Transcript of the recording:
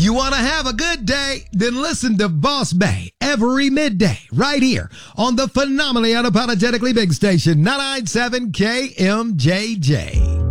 You want to have a good day? Then listen to Boss Bay every midday right here on the phenomenally unapologetically big station 997 KMJJ.